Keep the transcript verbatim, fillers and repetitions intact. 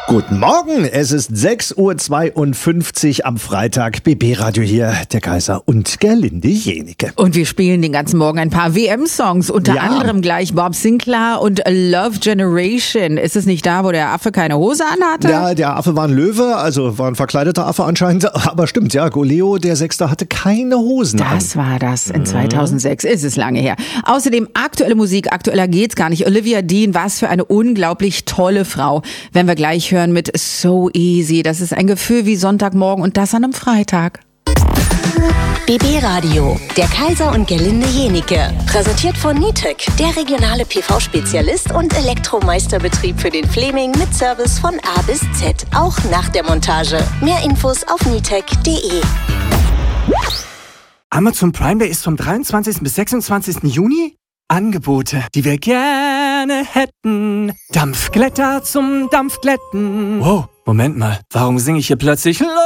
Guten Morgen, es ist sechs Uhr zweiundfünfzig am Freitag. B B-Radio hier, der Kaiser und Gerlinde Jenike. Und wir spielen den ganzen Morgen ein paar W M-Songs, unter Ja. anderem gleich Bob Sinclair und Love Generation. Ist es nicht da, wo der Affe keine Hose anhatte? Ja, der Affe war ein Löwe, also war ein verkleideter Affe anscheinend. Aber stimmt, ja, Goleo, der Sechste, hatte keine Hosen an. Das war das in zweitausendsechs, ist es lange her. Außerdem aktuelle Musik, aktueller geht's gar nicht. Olivia Dean, was für eine unglaublich tolle Frau. Wenn wir gleich hören mit So Easy, das ist ein Gefühl wie Sonntagmorgen und das an einem Freitag. B B-Radio, der Kaiser und Gerlinde Jenike. Präsentiert von Nitec, der regionale P V-Spezialist und Elektromeisterbetrieb für den Fleming mit Service von A bis Z, auch nach der Montage. Mehr Infos auf nitec punkt de. Amazon Prime Day ist vom dreiundzwanzigsten bis sechsundzwanzigsten Juni. Angebote, die wir gerne hätten. Dampfglätter zum Dampfglätten. Wow, Moment mal, warum singe ich hier plötzlich